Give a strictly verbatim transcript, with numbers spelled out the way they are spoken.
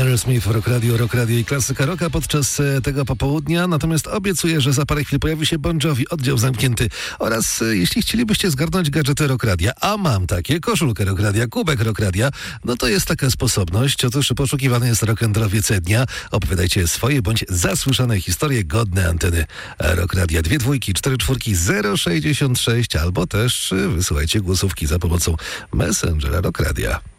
Aerosmith, Rock Radio, Rock Radio i klasyka rocka podczas tego popołudnia. Natomiast obiecuję, że za parę chwil pojawi się Bon Jovi, oddział zamknięty. Oraz jeśli chcielibyście zgarnąć gadżety Rock Radia, a mam takie, koszulkę Rock Radia, kubek Rock Radia, no to jest taka sposobność. Otóż poszukiwany jest rock'n'rollowiec dnia. Opowiadajcie swoje bądź zasłyszane historie godne anteny Rock Radia. Dwie dwójki, cztery czwórki, zero sześćdziesiąt sześć albo też wysyłajcie głosówki za pomocą Messengera Rock Radia.